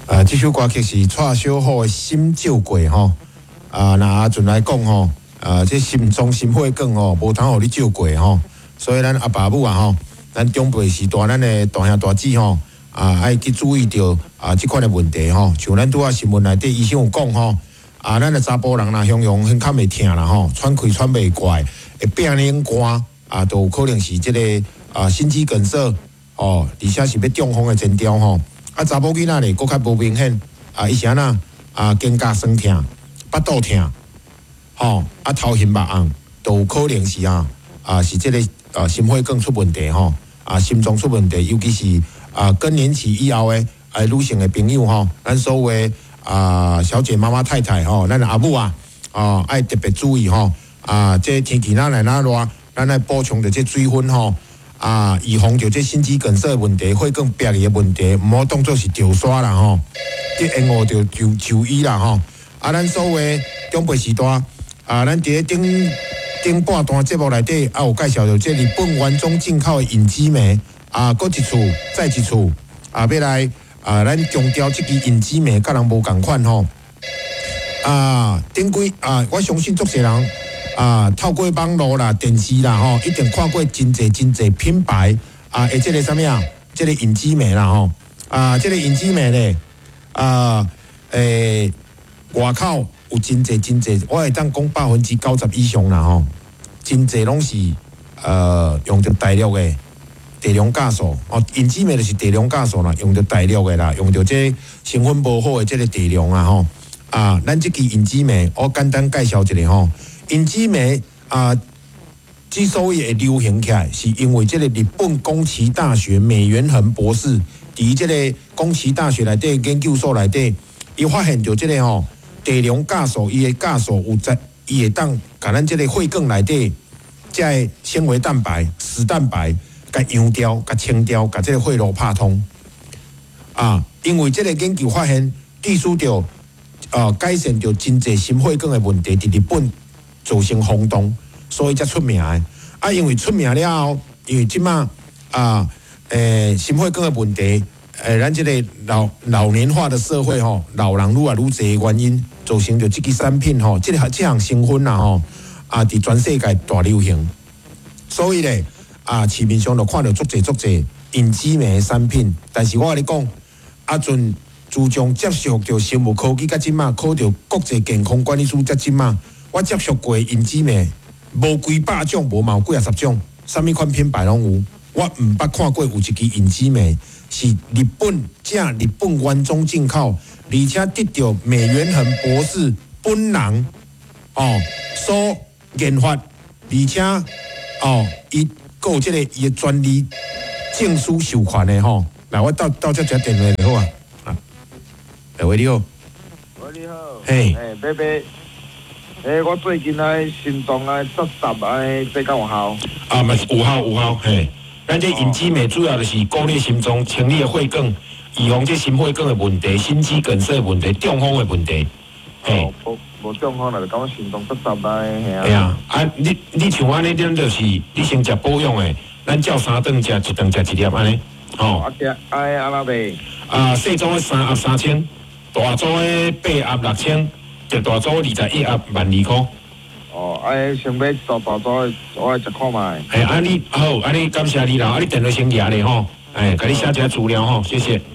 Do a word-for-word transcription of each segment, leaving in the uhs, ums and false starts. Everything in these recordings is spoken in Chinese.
啊，这首歌曲是蔡小虎的《心照过》吼。啊，那阿俊来讲吼，啊，这心中心火梗吼，无通互你照过吼。所以咱阿爸母啊吼，咱长辈时代咱的大兄大姊吼，啊，爱去注意到啊即款的问题吼。像咱拄啊新闻内底医生有讲吼，啊，咱的查甫人若雄雄很较袂疼啦吼，喘气喘袂过来，会变冷寒啊，都有可能是即、这个啊心肌梗塞哦，而且是要中风的前兆吼。啊，查某囡仔咧，佫较无明显啊，伊是安那啊，肩胛酸痛、腹肚痛，吼、哦、啊头晕目红，都有可能是啊啊是即、这个啊心血管出问题吼，啊心脏出问题，尤其是啊更年期以后的啊女性的朋友吼，咱所谓啊小姐、妈妈、太太吼，咱阿母啊啊爱特别注意吼啊，这天气哪来哪热，咱来补充着这水分吼。啊，预防着这心肌梗塞的问题、血管壁的问题，唔好当做是掉沙啦吼，去延误着就就医啦吼。啊，咱所谓长辈时代，啊，咱伫咧顶顶半段节目内底，啊有介绍着这日本原装进口的隐基酶，啊，搁一处再一处，啊，要来啊，咱强调这支隐基酶，甲人无共款吼。啊，顶几啊，我相信足侪人。啊，透过网络啦、电视啦，吼，一定看过真侪真侪品牌啊，诶，即个啥物啊，即个隐基酶啦，吼，啊，即个隐基酶咧，啊，诶，外口有真侪真侪，我会当讲百分之九十以上啦，吼，真侪拢是呃用着大陆的地量酵素，哦，隐基酶就是地量酵素啦，用着大陆的啦，用着这成分无好的即个地量啊，吼，啊，咱即支隐基酶，我简单介绍一下吼。隐基酶啊，之所以会流行起来，是因为这个日本宫崎大学美元恒博士伫这个宫崎大学内底研究所内底，伊发现到这个吼地量酵素，伊的酵素有在，伊会当甲咱这个血管内底这个纤维蛋白、死蛋白，甲溶掉、甲清掉、甲这个血路拍通。啊，因为这个研究发现，技术着啊改善着真侪心血管的问题，伫日本。造成轰动，所以才出名的。啊，因为出名了后，因为即马啊，诶，心血管的问题，诶，咱即个老老年化的社会吼，老人愈来愈侪的原因，造成着即支产品吼，即个即项成分啦吼，啊，伫全世界大流行。所以咧，啊，市面上就看到足侪足侪隐基酶的产品，但是我跟你讲，阿俊自从接触着生物科技，甲即马考着国际健康管理署，甲即马。我接触过隐基酶，无几百种，无嘛有几啊十种，啥物款品牌拢有。我毋捌看过有一支隐基酶是日本正日本原装进口，而且得到美元恒博士本人哦所研发，而且哦伊还有即个伊的专利证书授权的吼。来，我到到这接电话就好啊。啊，喂，你好。 喂，你好。 嘿。 诶，贝贝。诶、欸，我最近来心脏来测试诶，这敢有效？ 啊，嘛是有效有效，嘿。咱这隐基酶主要就是鼓励心脏清理的血管，预防这心血管的问题、心肌梗塞的问题、中风的问题。 嘿，无无中风啦，就讲心脏测试来嘿啊。 嘿啊，啊，你你像安尼，咱就是你先食保养的，咱照三顿食，一顿食一粒安尼。 哦。啊，食爱安那卖？ 啊，细组的三盒三千，大组的八盒六千。一大组二十一盒万二块。 哦，哎，想要做大组，我来食看卖。 哎，啊你好，啊你感谢你啦，啊你电话先拿咧吼，哎，给你写一下资料吼，谢谢。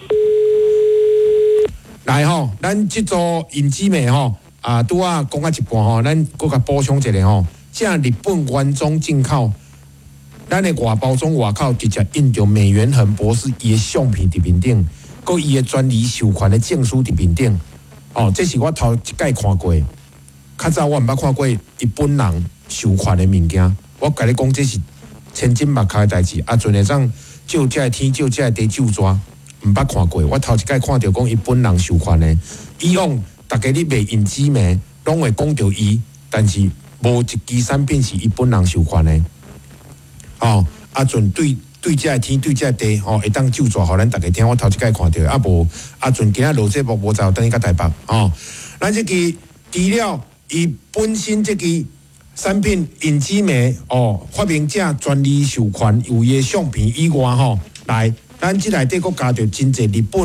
来吼，咱这组隐基酶吼，啊，拄啊讲啊一半吼，咱搁甲补充一下吼，这日本原装进口，咱的外包装外口直接印着美元恒博士伊的相片伫面顶，搁伊的专利授权的证书伫面顶。哦，这是我头一摆看过，较早我毋捌看过伊本人授权的物件。我甲你讲，这是千金万开的代志。啊，阵会当照这天照这地就抓，毋捌看过。我头一摆看到讲伊本人授权的。以往大家咧卖隐基酶，拢会讲到伊，但是无一支产品是伊本人授权的。哦，啊，阵对。对这天对这地吼，会当就抓，互咱大家听。我头一摆看到，啊无啊，阵今仔录节目无在，等伊甲台北哦。咱这支除了伊本身这支产品隐基酶哦，发明者专利授权有伊的相片以外吼，来，咱这内底佫加着真侪日本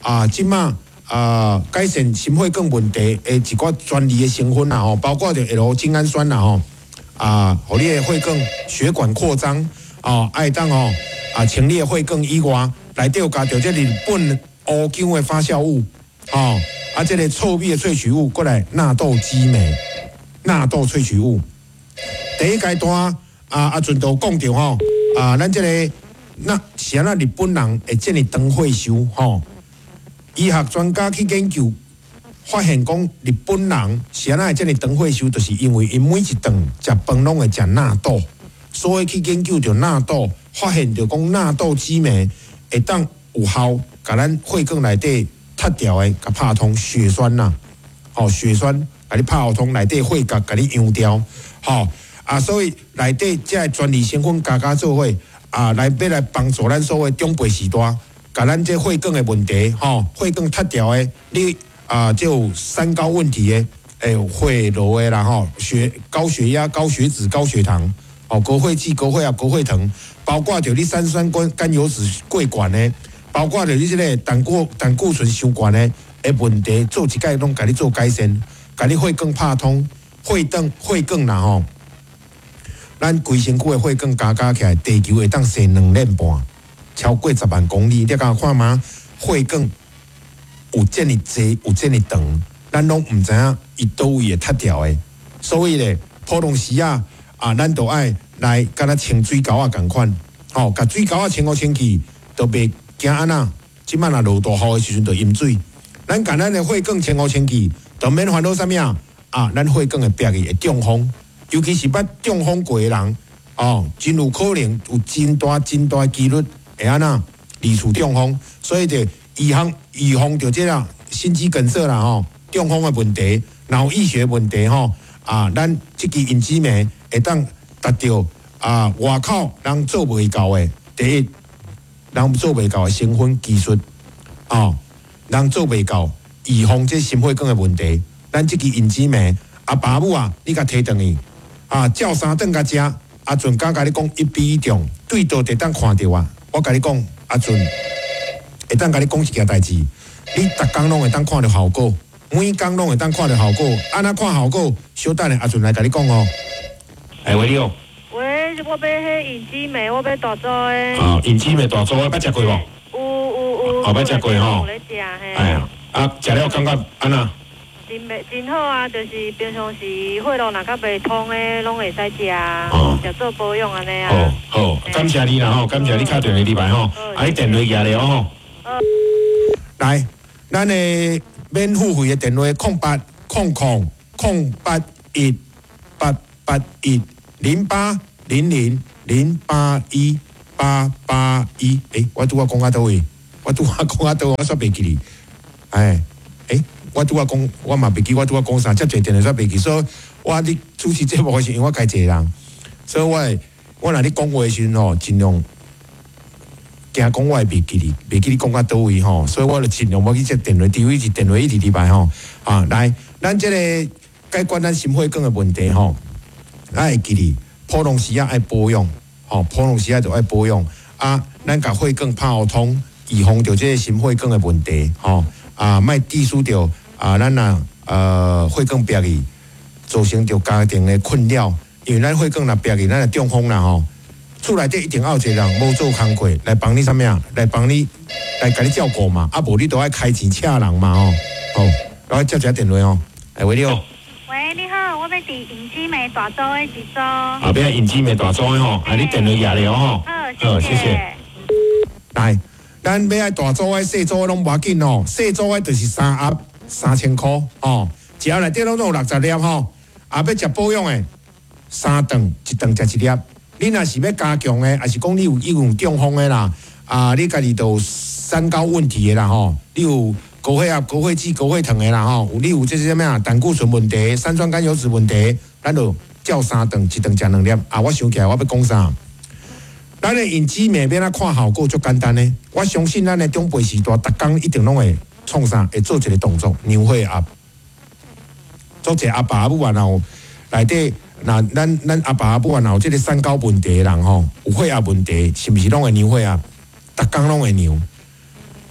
啊，即马啊改善心血管问题诶一寡专利的成分啦吼，包括着 L 精氨酸啦吼，啊，互你的血管血管扩张啊，爱当吼啊清理血管以外，内底有加着这日本乌姜的发酵物，吼啊，这个臭味的萃取物，过来纳豆激酶、纳豆萃取物。第一阶段啊，阿俊都讲着吼，啊，咱这个那是安那日本人会这么长退休吼？医学专家去研究，发现讲日本人是安那会这么长退休，就是因为因每一顿食饭拢会食纳豆，所以去研究着纳豆，发现着讲纳豆激酶会当有效，甲咱血管内底塌掉的，甲拍通血栓呐，吼血栓，甲你拍通内底血管，甲你养掉，吼。啊，所以内底这个专利成分加加做伙，啊，来要来帮助咱所谓长辈时代，甲咱这血管的问题，吼、哦，血管塌掉的，你啊，就有三高问题的，诶，血漏的啦，吼，血高血压、高血脂、高血糖，哦，高血脂、高血压、高血糖，包括着你三酸甘甘油脂过悬的，包括着你这个胆固胆固醇伤悬的，诶问题，做一届拢甲你做改善，甲你血管拍通，血管血管啦，吼。咱规身躯的血管加加起来，地球会当伸两年半，超过十万公里。你甲看嘛？血管有这么济，有这么长，咱拢唔知影伊倒位会塌掉的。所以咧，普通时啊，啊，咱都爱来甲咱清水沟啊共款，吼、哦，甲水沟啊清好清气，都袂惊安那。即摆若落大雨的时阵，就淹水。咱甲咱的血管清好清气，就免烦恼啥物啊？啊，咱血管的壁会中风。尤其是捌中风过的人，哦，真有可能有真大真大几率会安那离厝中风，所以就预防预防着这啦心肌梗塞啦吼，中风的问题、脑溢血问题吼，啊，咱这支隐脂酶会当达到啊外口人做袂到的，第一，人做袂到的成分技术，哦，人做袂到预防这心血管的问题，咱这支隐脂酶啊爸母啊，你甲摕转去。啊，照三顿甲食，阿俊刚甲你讲一比一重，对倒得当看到啊！我甲你讲，阿俊会当甲你讲一件代志，你逐工拢会当看到效果，每工拢会当看到效果。安那看效果，小等下阿俊来甲你讲哦。哎，喂你好。 喂，我要迄隐脂酶，我要大做诶。 啊，隐脂酶大做，捌食过无？ 有有有。 哦，捌食过吼。 有咧食嘿。 哎呀，啊，食了感觉安那？ 真袂真好啊！就是平常时血路若较袂通诶，拢会使食， 哦， 食做保养安尼啊。 好，好，感谢你啦吼，感谢你敲电话入来吼，啊，你电话举了吼。来，咱诶免付费诶电话空八空空空八一八八一零八零零零八一八八一。诶，我拄啊讲啊倒位，我拄啊讲啊倒，我煞袂记哩。哎，诶。我拄啊讲，我嘛袂记我拄啊讲啥，遮侪电话煞袂记，所以我你主持节目是因为我家一个人，所以我会我若你讲话时阵吼，尽量惊讲我会袂记哩，袂记你讲到倒位吼，所以我就尽量我去接电话，除非是电话一直入来吼，啊来，咱即个解决咱心血管的问题吼，咱会记哩，普通时啊爱保养，吼，普通时啊就爱保养，啊，咱甲血管拍互通，预防着即个心血管的问题，吼，啊，莫致使着。啊，咱呐，呃，血管壁去造成着家庭的困扰，因为咱血管若壁去，咱就中风啦吼。厝内底一定要有一个人无做工课来帮你啥物啊？来帮你来甲你照顾嘛，啊无你都爱开钱请人嘛吼。好，我接一下电话哦。哎，喂，你好。 喂，你好，我要伫隐脂酶大组的一组。 啊，要隐脂酶大组的吼，啊，你电话举了吼。 好，谢谢。 来，咱要爱大组的、小组的拢无要紧哦，小组的就是三盒。三千块哦，一盒内底拢有六十粒吼，啊要食保养的三顿一顿食一粒。你若是要加强的，还是讲你有有有中风的啦，啊你家己都有三高问题的啦吼，你有高血压、高血脂、高血糖的啦吼，有你有这些什么啊胆固醇问题、三酸甘油脂问题，咱就照三顿一顿食两粒。啊，我想起来我要讲啥？咱的隐脂酶要哪看效果足简单呢？我相信咱的长辈时代，逐工一定拢会。创啥会做一个动作，牛血压，做一个阿爸阿母啊，然后内底，那咱咱阿爸阿母啊，然后这个三高问题的人吼，有血压问题，是毋是拢会牛血压？逐工拢会牛。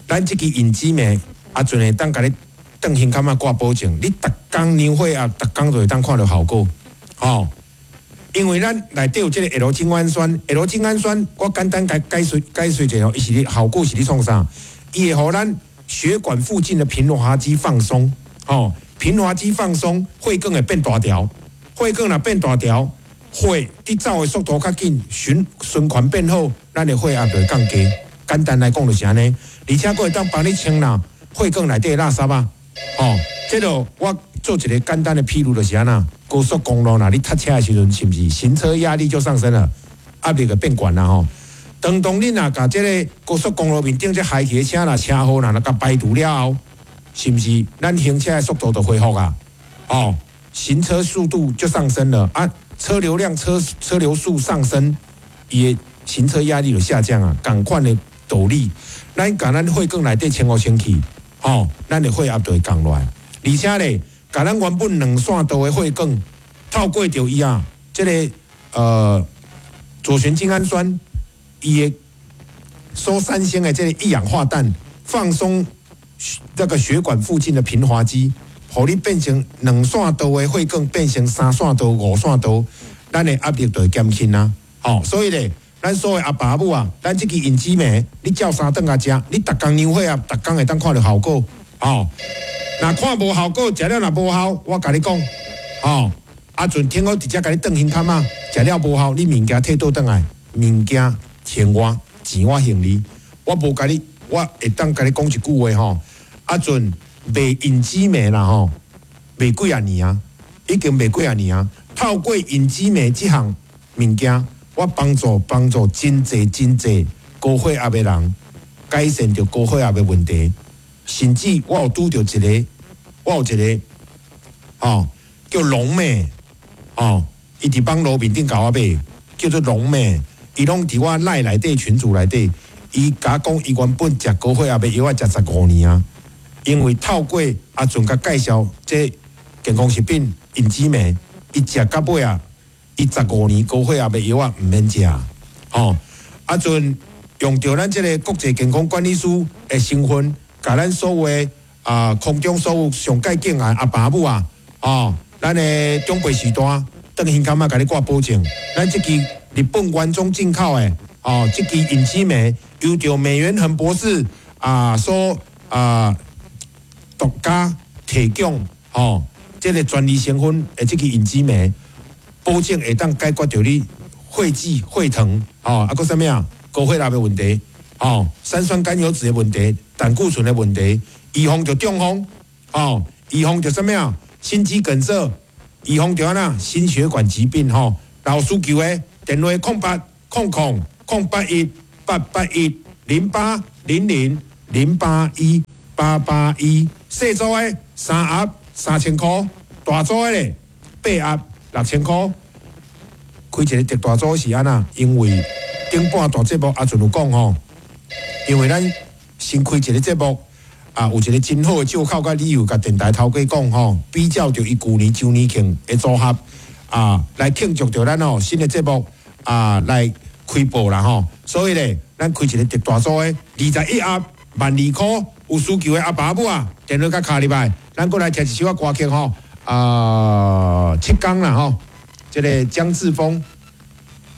咱即支引子面阿阵会当甲你邓胸坎仔挂保证，你逐工牛血啊，逐工就会当看到效果，吼、哦。因为咱内底有即个 L 精氨酸 ，L 精氨酸，我简单解解说解说一下哦，伊是咧效果是咧创啥？伊会互咱血管附近的平滑肌放松，哦，平滑肌放松，血管会变大条，血管若变大条，血伫走的速度较紧，循循环变好，咱的血压就会降低。简单来讲就是安尼，而且佫会当帮你清啦血管内底的垃圾啊，哦，这个我做一个简单的譬如就是安那。高速公路哪你塞车的时阵，是不是行车压力就上升了，压力就变悬啦吼。当当你若甲这个高速公路面顶这海起的车啦、车祸啦，若甲排除了后，是不是咱行车的速度就恢复啊？哦，行车速度就上升了啊，车流量、车车流速上升，伊行车压力就下降啊，赶快的动力，咱甲咱血管内底清好清气，哦，咱的血压就会降落来，而且咧。甲咱原本两线道的血管透过着伊啊，这个呃左旋精氨酸，伊的所产生的这个一氧化氮放松这个血管附近的平滑肌，互你变成两线道的血管变成三线道、五线道，咱的压力就会减轻啦。哦，所以咧，咱所有阿爸母啊，咱这支引子面，你照三顿啊食，你逐工牛血啊，逐工会当看到效果。哦。若看无效果，食了若无效，我甲你讲，吼、哦，阿阵听我直接甲你断胸坎仔，食了无效，你物件摕倒转来，物件还我，钱我还你，我无甲你，我会当甲你讲一句话吼，阿阵卖引子面啦吼，卖几啊年啊，已经卖几啊年啊，透过引子面这项物件，我帮助帮助真济真济高血压的人，改善着高血压的问题。甚至我有拄到一个，我有一个，哦，叫龙妹，哦，伊伫帮路面顶甲我买，叫做龙妹，伊拢伫我赖内底群组内底，伊甲我讲，伊原本食高血压的药啊，食十五年啊，因为透过阿俊甲介绍这健康食品引子面，伊食到尾啊，伊十五年高血压的药啊，毋免食，哦，阿俊用着咱这个国际健康管理师的身份。甲咱所有的啊、呃、空中所有上界境啊阿爸母啊，哦，咱的中辈时代，邓胸坎仔甲你挂保证，咱这支日本原装进口的，哦，这支引子面由着美元恒博士啊、呃、所啊独家提供，哦，这个专利成分的这支引子面，保证会当解决着你血脂、血糖，哦，啊个啥物啊，高血压的问题。哦，三酸甘油脂的问题，胆固醇的问题，预防着中风，哦，预防着什么啊？心肌梗塞，预防着哪心血管疾病，吼、哦。有需求的电话空八空空空八一八八一零八零零零八一八八一，小组的三盒三千块，大组的咧八盒六千块。开一个特大组是安那，因为顶半段节目阿俊有讲吼。因为咱先开一个节目，啊，有一个真好的借口甲理由，甲电台头家讲吼，比较着伊旧年周年庆的组合，啊，来庆祝着咱吼新的节目，啊，来开播啦吼。所以咧，咱开一个特大组的二十一盒万二块，有需求的阿爸母啊，电话甲卡入来，咱过来听一首歌曲吼，啊，七天啦吼，这个江志峰。